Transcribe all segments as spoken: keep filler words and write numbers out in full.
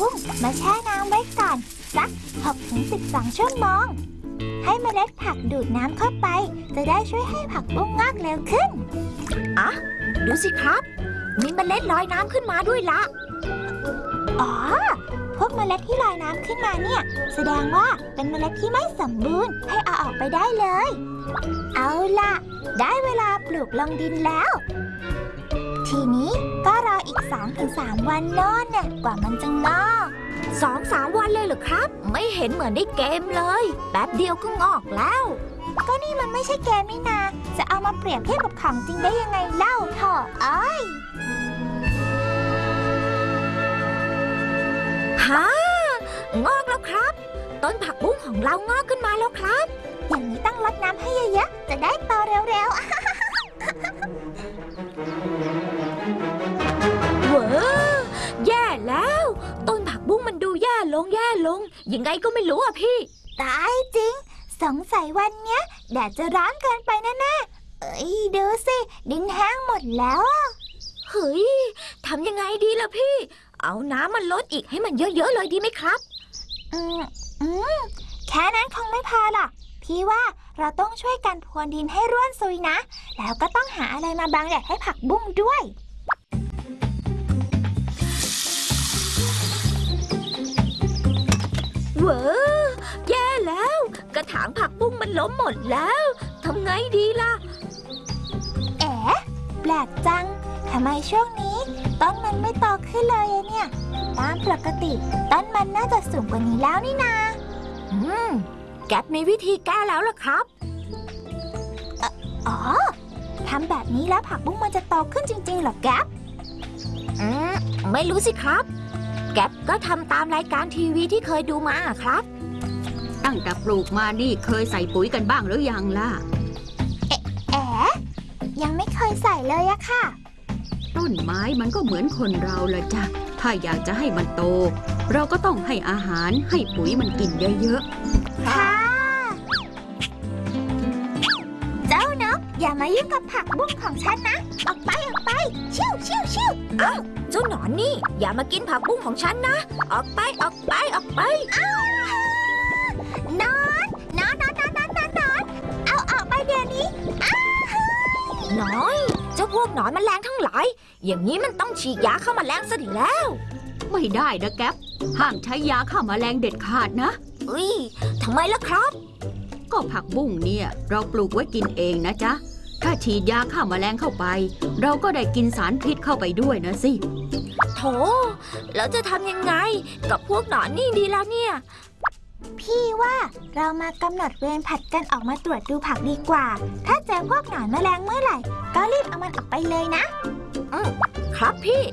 บุ้งมาแช่น้ำไว้ก่อนสัก หกถึงสิบสอง ชั่วโมงให้เมล็ดผักดูดน้ำเข้าไปจะได้ช่วยให้ผักบุ้งงอกเร็วขึ้นอ่ะดูสิครับมีเมล็ดลอยน้ำขึ้นมาด้วยละอ๋อพวกเมล็ดที่ลอยน้ำขึ้นมาเนี่ยแสดงว่าเป็นเมล็ดที่ไม่สมบูรณ์ให้เอาออกไปได้เลยเอาล่ะได้เวลาปลูกลงดินแล้วทีนี้ก็รออีก สองถึงสาม วันโน่นเนี่ยกว่ามันจะงอกสองสามวันเลยเหรอครับไม่เห็นเหมือนในเกมเลยแป๊บเดียวก็งอกแล้วก็นี่มันไม่ใช่เกมนี่นาจะเอามาเปรียบเทียบกับของจริงได้ยังไงเล่าโถ่เอ้ยฮ่างอกแล้วครับต้นผักบุ้งของเรางอกขึ้นมาแล้วครับอย่างนี้ต้องรดน้ำให้เยอะๆจะได้โตเร็วๆเว้อแย่แล้วต้นผักบุ้งมันดูแย่ลงแย่ลงยังไงก็ไม่รู้อ่ะพี่ตายจริงสงสัยวันเนี้ยแดดจะร้อนเกินไปแน่ๆเอ้ยดูสิดินแห้งหมดแล้วอ่ะเฮ้ยทำยังไงดีล่ะพี่เอาน้ำมันลดอีกให้มันเยอะๆเลยดีไหมครับอืมอืมแค่นั้นคงไม่พอหรอกพี่ว่าเราต้องช่วยกันพรวนดินให้ร่วนซุยนะแล้วก็ต้องหาอะไรมาบังแดดให้ผักบุ้งด้วยเว้อแย่แล้วกระถางผักบุ้งมันล้มหมดแล้วทำไงดีล่ะเอ๋แปลกจังทำไมช่วงนี้ต้นมันไม่โตขึ้นเลยเนี่ยตามปกติต้นมันน่าจะสูงกว่านี้แล้วนี่นาอืมแก๊ปมีวิธีแก้แล้วล่ะครับอ๋อทำแบบนี้แล้วผักบุ้งมันจะโตขึ้นจริงๆหรอแก๊ปอืมไม่รู้สิครับแก๊ปก็ทำตามรายการทีวีที่เคยดูมาครับตั้งแต่ปลูกมานี่เคยใส่ปุ๋ยกันบ้างหรือยังล่ะเอ๊ะแอ๋ยังไม่เคยใส่เลยอะค่ะต้นไม้มันก็เหมือนคนเราละจ้ะถ้าอยากจะให้มันโตเราก็ต้องให้อาหารให้ปุ๋ยมันกินเยอะๆค่ะเจ้านกอย่ามายุ่งกับผักบุ้งของฉันนะออกไปออกไปชิวชิวชิวอ้าวเจ้าหนอนนี่อย่ามากินผักบุ้งของฉันนะออกไปออกไปออกไปอ้าวนอนนอนนอนนอนนอนนอนเอาออกไปเดี๋ยวนี้อ้าวน้อยเจ้าพวกหนอนแมลงทั้งหลายอย่างนี้มันต้องฉีดยาฆ่าแมลงซะดิแล้วไม่ได้นะแก๊ปห้ามใช้ยาฆ่าแมลงเด็ดขาดนะอุ้ยทำไมล่ะครับก็ผักบุ้งเนี่ยเราปลูกไว้กินเองนะจ๊ะถ้าฉีดยาฆ่าแมลงเข้าไปเราก็ได้กินสารพิษเข้าไปด้วยนะสิโถแล้วจะทำยังไงกับพวกหนอนนี่ดีแล้วเนี่ยพี่ว่าเรามากำหนดเวรผัดกันออกมาตรวจดูผักดีกว่าถ้าเจอพวกหนอนแมลงเมื่อไหร่ก็รีบเอามันออกไปเลยนะอืมครับพี่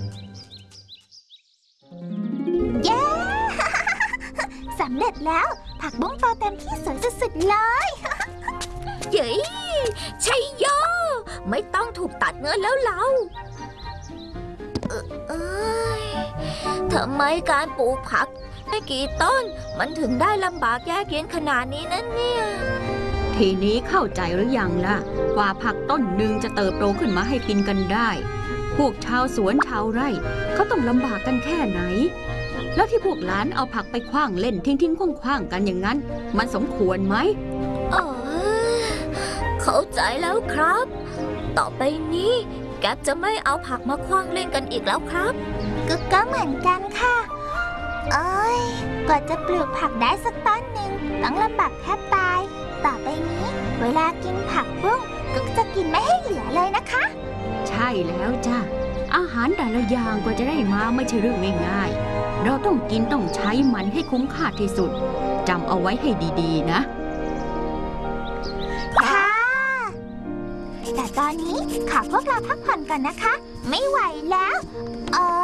เย้ สำเร็จแล้วผักบุ้งโตเต็มที่สวยสุดๆเลยเย้ชัยโยไม่ต้องถูกตัดเงินแล้วเราเอ้ยทำไมการปลูกผักไม่กี่ต้นมันถึงได้ลำบากยากเย็นขนาดนี้นั่นเนี่ยทีนี้เข้าใจหรือยังล่ะกว่าผักต้นหนึ่งจะเติบโตขึ้นมาให้กินกันได้พวกชาวสวนชาวไร่เขาต้องลำบากกันแค่ไหนแล้วที่พวกหลานเอาผักไปขว้างเล่นทิ้งทิ้งคว่างคว่างกันอย่างนั้นมันสมควรไหมเออเข้าใจแล้วครับต่อไปนี้แก๊ปจะไม่เอาผักมาขว้างเล่นกันอีกแล้วครับก็ก็เหมือนกันค่ะเอ้ยกว่าจะปลูกผักได้สักต้นหนึ่งต้องลำบากแทบตายต่อไปนี้เวลากินผักบุ้งก็จะกินไม่ให้เหลือเลยนะคะใช่แล้วจ้ะอาหารแต่ละอย่างกว่าจะได้มาไม่ใช่เรื่องง่ายๆเราต้องกินต้องใช้มันให้คุ้มค่าที่สุดจำเอาไว้ให้ดีๆนะค่ะแต่ตอนนี้ขอพวกเราพักผ่อนก่อนนะคะไม่ไหวแล้วเออ